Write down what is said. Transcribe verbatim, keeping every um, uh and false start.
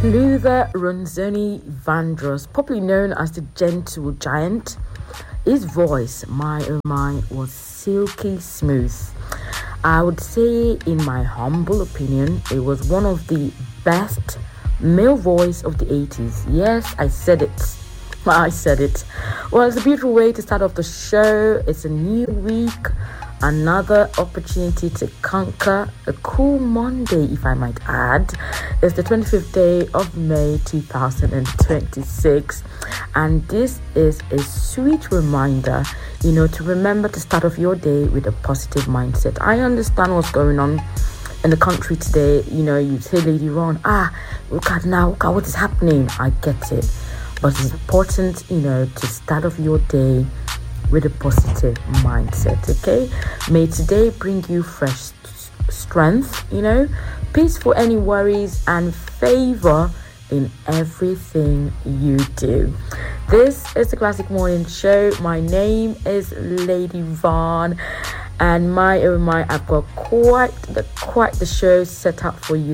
Luther Ronzoni Vandross, popularly known as the Gentle Giant, his voice, my oh my, was silky smooth. I would say, in my humble opinion, it was one of the best male voice of the eighties. Yes, I said it. I said it. Well, it's a beautiful way to start off the show. It's a new week, another opportunity to conquer a cool Monday, if I might add. It's the twenty-fifth day of May two thousand twenty-six, and this is a sweet reminder, you know, to remember to start off your day with a positive mindset. I understand what's going on in the country today. You know, you say, Lady Ron, ah, look at now, look at what is happening. I get it. But it's important, you know, to start off your day with a positive mindset, okay? May today bring you fresh strength, you know, peace for any worries, and favor in everything you do. This is the Classic Morning Show. My name is Lady Vaughn, and my oh my, I've got quite the quite the show set up for you